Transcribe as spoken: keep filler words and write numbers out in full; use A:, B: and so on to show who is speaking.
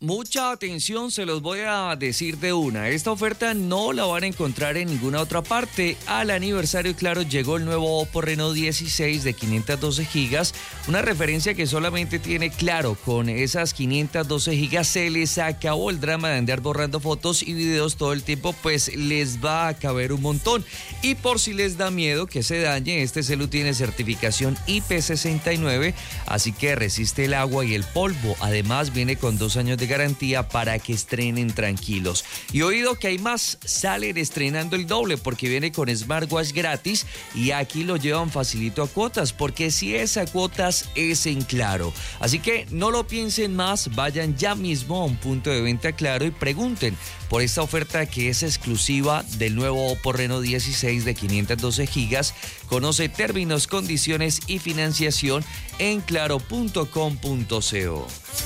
A: Mucha atención, se los voy a decir de una. Esta oferta no la van a encontrar en ninguna otra parte. Al aniversario, claro, llegó el nuevo Oppo Reno dieciséis de quinientos doce gigas. Una referencia que solamente tiene, claro, con esas quinientos doce gigas se les acabó el drama de andar borrando fotos y videos todo el tiempo, pues les va a caber un montón. Y por si les da miedo que se dañe, este celu tiene certificación I P sesenta y nueve, así que resiste el agua y el polvo. Además, viene con dos años de garantía para que estrenen tranquilos. Y oído que hay más, salen estrenando el doble porque viene con smartwatch gratis y aquí lo llevan facilito a cuotas, porque si es a cuotas es en Claro. Así que no lo piensen más, vayan ya mismo a un punto de venta Claro y pregunten por esta oferta que es exclusiva del nuevo Oppo Reno dieciséis de quinientos doce gigas. Conoce términos, condiciones y financiación en claro punto com punto co.